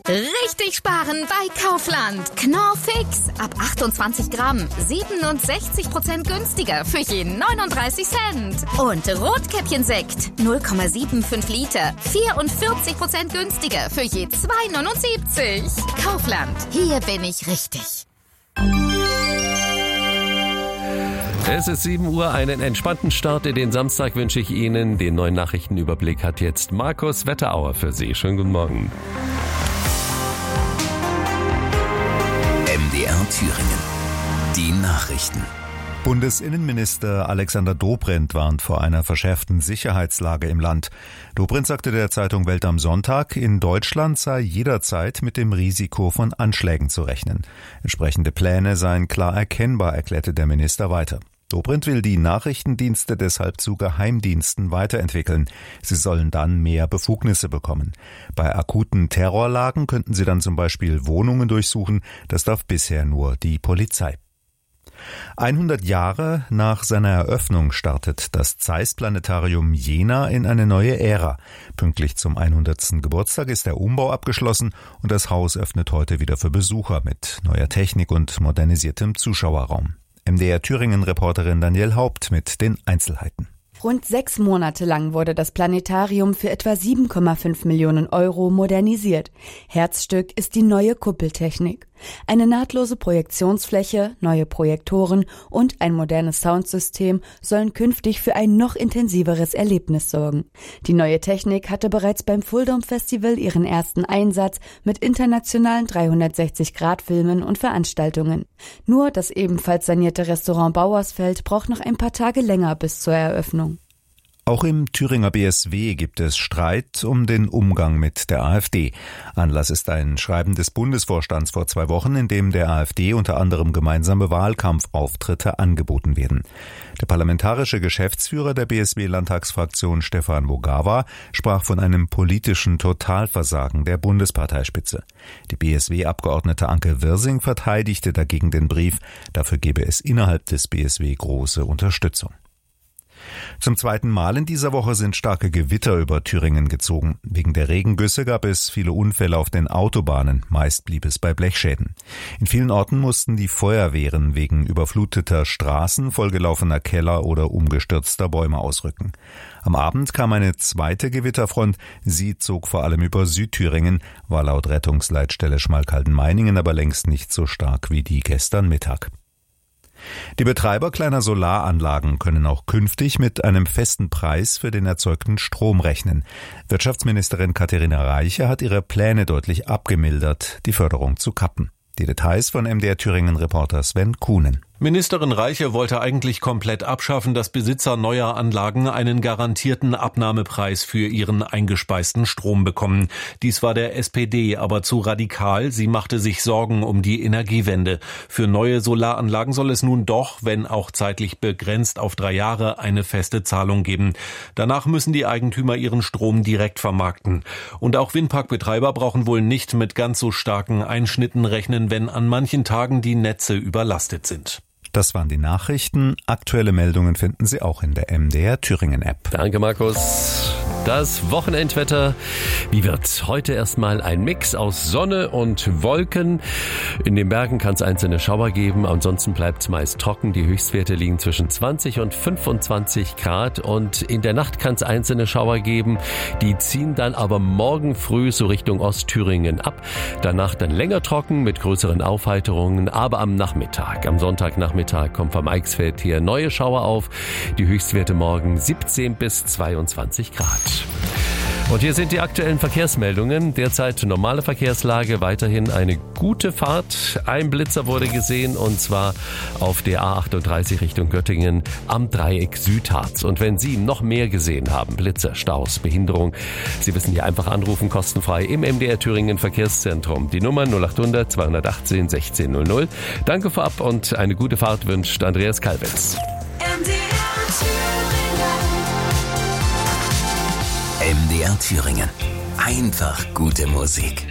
Richtig sparen bei Kaufland. Knorr Fix. Ab 28 Gramm. 67% günstiger für je 39 Cent. Und Rotkäppchensekt. 0,75 Liter. 44% günstiger für je 2,79. Kaufland. Hier bin ich richtig. Es ist 7 Uhr, einen entspannten Start in den Samstag wünsche ich Ihnen. Den neuen Nachrichtenüberblick hat jetzt Markus Wetterauer für Sie. Schönen guten Morgen. MDR Thüringen. Die Nachrichten. Bundesinnenminister Alexander Dobrindt warnt vor einer verschärften Sicherheitslage im Land. Dobrindt sagte der Zeitung Welt am Sonntag, in Deutschland sei jederzeit mit dem Risiko von Anschlägen zu rechnen. Entsprechende Pläne seien klar erkennbar, erklärte der Minister weiter. Dobrindt will die Nachrichtendienste deshalb zu Geheimdiensten weiterentwickeln. Sie sollen dann mehr Befugnisse bekommen. Bei akuten Terrorlagen könnten sie dann zum Beispiel Wohnungen durchsuchen. Das darf bisher nur die Polizei. 100 Jahre nach seiner Eröffnung startet das Zeiss-Planetarium Jena in eine neue Ära. Pünktlich zum 100. Geburtstag ist der Umbau abgeschlossen und das Haus öffnet heute wieder für Besucher mit neuer Technik und modernisiertem Zuschauerraum. MDR Thüringen-Reporterin Danielle Haupt mit den Einzelheiten. Rund 6 Monate lang wurde das Planetarium für etwa 7,5 Millionen Euro modernisiert. Herzstück ist die neue Kuppeltechnik. Eine nahtlose Projektionsfläche, neue Projektoren und ein modernes Soundsystem sollen künftig für ein noch intensiveres Erlebnis sorgen. Die neue Technik hatte bereits beim Fuldom Festival ihren ersten Einsatz mit internationalen 360-Grad-Filmen und Veranstaltungen. Nur das ebenfalls sanierte Restaurant Bauersfeld braucht noch ein paar Tage länger bis zur Eröffnung. Auch im Thüringer BSW gibt es Streit um den Umgang mit der AfD. Anlass ist ein Schreiben des Bundesvorstands vor 2 Wochen, in dem der AfD unter anderem gemeinsame Wahlkampfauftritte angeboten werden. Der parlamentarische Geschäftsführer der BSW-Landtagsfraktion Stefan Mogawa sprach von einem politischen Totalversagen der Bundesparteispitze. Die BSW-Abgeordnete Anke Wirsing verteidigte dagegen den Brief. Dafür gebe es innerhalb des BSW große Unterstützung. Zum 2. Mal in dieser Woche sind starke Gewitter über Thüringen gezogen. Wegen der Regengüsse gab es viele Unfälle auf den Autobahnen. Meist blieb es bei Blechschäden. In vielen Orten mussten die Feuerwehren wegen überfluteter Straßen, vollgelaufener Keller oder umgestürzter Bäume ausrücken. Am Abend kam eine zweite Gewitterfront. Sie zog vor allem über Südthüringen, war laut Rettungsleitstelle Schmalkalden-Meiningen aber längst nicht so stark wie die gestern Mittag. Die Betreiber kleiner Solaranlagen können auch künftig mit einem festen Preis für den erzeugten Strom rechnen. Wirtschaftsministerin Katharina Reiche hat ihre Pläne deutlich abgemildert, die Förderung zu kappen. Die Details von MDR Thüringen-Reporter Sven Kuhnen. Ministerin Reiche wollte eigentlich komplett abschaffen, dass Besitzer neuer Anlagen einen garantierten Abnahmepreis für ihren eingespeisten Strom bekommen. Dies war der SPD aber zu radikal. Sie machte sich Sorgen um die Energiewende. Für neue Solaranlagen soll es nun doch, wenn auch zeitlich begrenzt auf 3 Jahre, eine feste Zahlung geben. Danach müssen die Eigentümer ihren Strom direkt vermarkten. Und auch Windparkbetreiber brauchen wohl nicht mit ganz so starken Einschnitten rechnen, wenn an manchen Tagen die Netze überlastet sind. Das waren die Nachrichten. Aktuelle Meldungen finden Sie auch in der MDR Thüringen App. Danke, Markus. Das Wochenendwetter, wie wird's? Heute erstmal ein Mix aus Sonne und Wolken. In den Bergen kann es einzelne Schauer geben, ansonsten bleibt es meist trocken. Die Höchstwerte liegen zwischen 20 und 25 Grad und in der Nacht kann es einzelne Schauer geben. Die ziehen dann aber morgen früh so Richtung Ostthüringen ab. Danach dann länger trocken mit größeren Aufheiterungen, aber am Nachmittag, am Sonntagnachmittag kommt vom Eichsfeld hier neue Schauer auf. Die Höchstwerte morgen 17 bis 22 Grad. Und hier sind die aktuellen Verkehrsmeldungen. Derzeit normale Verkehrslage, weiterhin eine gute Fahrt. Ein Blitzer wurde gesehen und zwar auf der A38 Richtung Göttingen am Dreieck Südharz. Und wenn Sie noch mehr gesehen haben, Blitzer, Staus, Behinderung, Sie wissen hier einfach anrufen, kostenfrei im MDR Thüringen Verkehrszentrum. Die Nummer 0800 218 1600. Danke vorab und eine gute Fahrt wünscht Andreas Kalwitz. MDR Thüringen. Einfach gute Musik.